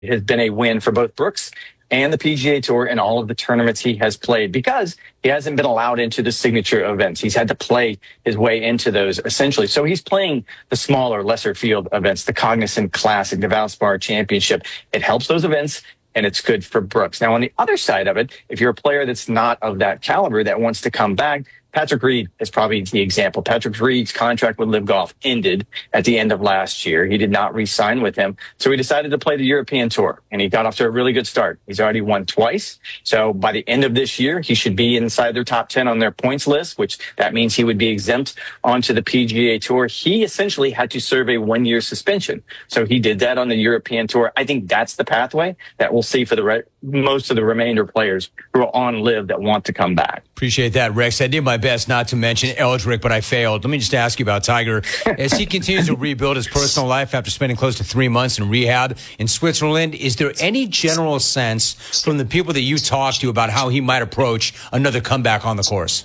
has been a win for both Brooks and the PGA Tour in all of the tournaments he has played, because he hasn't been allowed into the signature events. He's had to play his way into those, essentially. So he's playing the smaller, lesser field events, the Cognizant Classic, the Valspar Championship. It helps those events, and it's good for Brooks. Now, on the other side of it, if you're a player that's not of that caliber that wants to come back, Patrick Reed is probably the example. Patrick Reed's contract with Live Golf ended at the end of last year. He did not re-sign with him. So he decided to play the European Tour, and he got off to a really good start. He's already won twice. So by the end of this year, he should be inside their top 10 on their points list, which that means he would be exempt onto the PGA Tour. He essentially had to serve a 1-year suspension. So he did that on the European Tour. I think that's the pathway that we'll see for the most of the remainder players who are on Live that want to come back. Appreciate that, Rex. I did my best not to mention Eldrick, but I failed. Let me just ask you about Tiger. As he continues to rebuild his personal life after spending close to 3 months in rehab in Switzerland, is there any general sense from the people that you talk to about how he might approach another comeback on the course?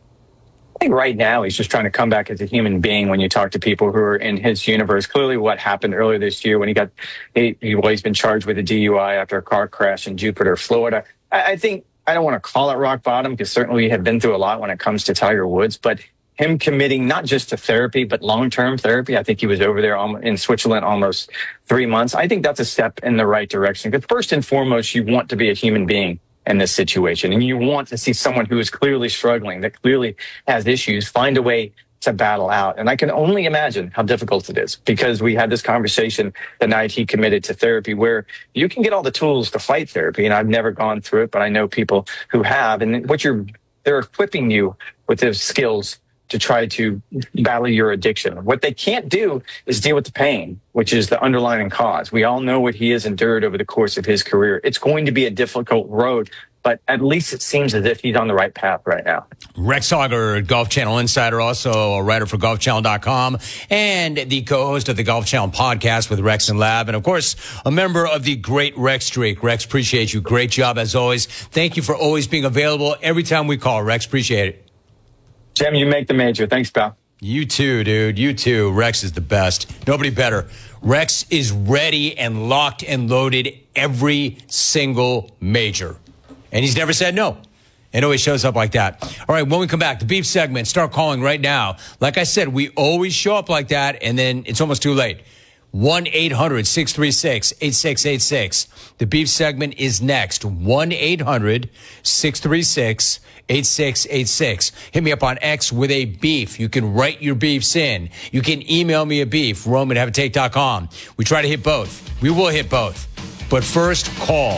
I think right now he's just trying to come back as a human being when you talk to people who are in his universe. Clearly what happened earlier this year when he's been charged with a DUI after a car crash in Jupiter, Florida. I think, I don't want to call it rock bottom, because certainly we have been through a lot when it comes to Tiger Woods, but him committing not just to therapy, but long-term therapy. I think he was over there in Switzerland almost 3 months. I think that's a step in the right direction, because first and foremost, you want to be a human being in this situation, and you want to see someone who is clearly struggling, that clearly has issues, find a way to battle out. And I can only imagine how difficult it is, because we had this conversation the night he committed to therapy, where you can get all the tools to fight therapy. And I've never gone through it, but I know people who have, and they're equipping you with those skills to try to battle your addiction. What they can't do is deal with the pain, which is the underlying cause. We all know what he has endured over the course of his career. It's going to be a difficult road, but at least it seems as if he's on the right path right now. Rex Hauger, Golf Channel Insider, also a writer for GolfChannel.com, and the co-host of the Golf Channel podcast with Rex and Lab, and of course, a member of the Great Rex Streak. Rex, appreciate you. Great job as always. Thank you for always being available every time we call. Rex, appreciate it. Jim, you make the major. Thanks, pal. You too, dude. You too. Rex is the best. Nobody better. Rex is ready and locked and loaded every single major. And he's never said no. And always shows up like that. All right, when we come back, the beef segment, start calling right now. Like I said, we always show up like that, and then it's almost too late. 1-800-636-8686. The beef segment is next. 1-800-636-8686. Hit me up on X with a beef. You can write your beefs in. You can email me a beef, Rome@haveatake.com. We try to hit both. We will hit both. But first, call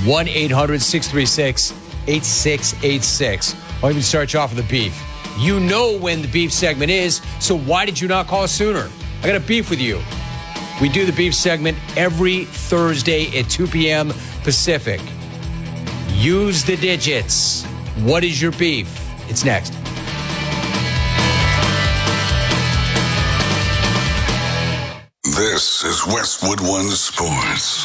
1-800-636-8686. I'll even start you off with a beef. You know when the beef segment is, so why did you not call sooner? I got a beef with you. We do the beef segment every Thursday at 2 p.m. Pacific. Use the digits. What is your beef? It's next. This is Westwood One Sports.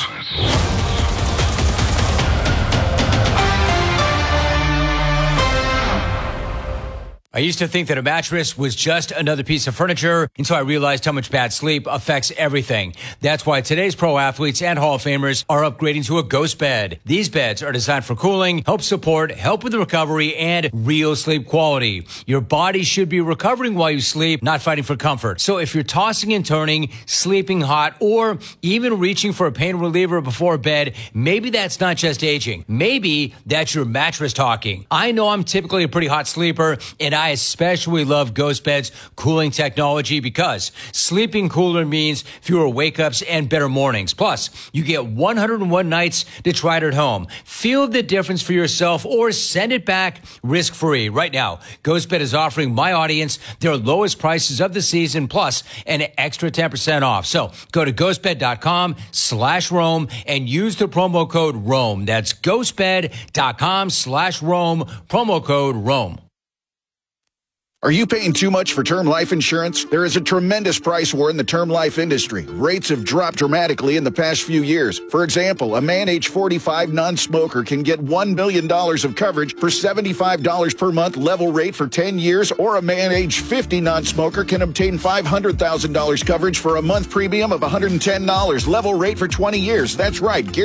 I used to think that a mattress was just another piece of furniture until I realized how much bad sleep affects everything. That's why today's pro athletes and Hall of Famers are upgrading to a Ghost bed. These beds are designed for cooling, help support, help with recovery, and real sleep quality. Your body should be recovering while you sleep, not fighting for comfort. So if you're tossing and turning, sleeping hot, or even reaching for a pain reliever before bed, maybe that's not just aging. Maybe that's your mattress talking. I know I'm typically a pretty hot sleeper, and I especially love Ghost Bed's cooling technology because sleeping cooler means fewer wake-ups and better mornings. Plus, you get 101 nights to try it at home. Feel the difference for yourself or send it back risk-free. Right now, Ghost Bed is offering my audience their lowest prices of the season plus an extra 10% off. So go to ghostbed.com/Rome and use the promo code Rome. That's ghostbed.com/Rome, promo code Rome. Are you paying too much for term life insurance? There is a tremendous price war in the term life industry. Rates have dropped dramatically in the past few years. For example, a man age 45 non-smoker can get $1 million of coverage for $75 per month level rate for 10 years, or a man age 50 non-smoker can obtain $500,000 coverage for a month premium of $110 level rate for 20 years. That's right.